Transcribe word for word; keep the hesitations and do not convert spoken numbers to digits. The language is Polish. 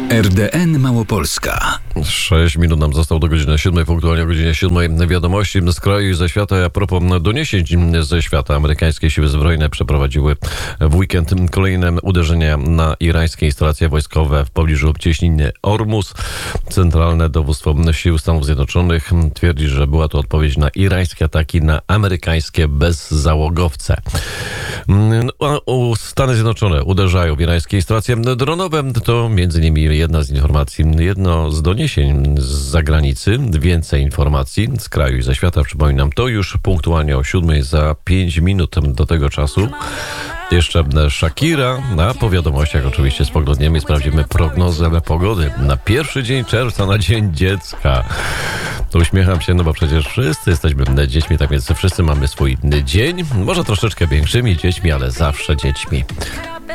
R D N Małopolska. Sześć minut nam zostało do godziny siódmej, punktualnie o godzinie siódmej. Wiadomości z kraju i ze świata. A propos doniesień ze świata, amerykańskie siły zbrojne przeprowadziły w weekend kolejne uderzenia na irańskie instalacje wojskowe w pobliżu cieśniny Ormus. Centralne Dowództwo Sił Stanów Zjednoczonych twierdzi, że była to odpowiedź na irańskie ataki na amerykańskie bezzałogowce. Stany Zjednoczone uderzają w irańskie instalacje dronowe. To między innymi jedna z informacji, jedno z doniesień z zagranicy. Więcej informacji z kraju i ze świata, przypominam, to już punktualnie o siódmej, za pięć minut do tego czasu. Jeszcze Shakira, a po wiadomościach oczywiście spoglądniemy i sprawdzimy prognozę pogody na pierwszy dzień czerwca, na Dzień Dziecka. Uśmiecham się, no bo przecież wszyscy jesteśmy dziećmi, tak więc wszyscy mamy swój dzień, może troszeczkę większymi dziećmi, ale zawsze dziećmi.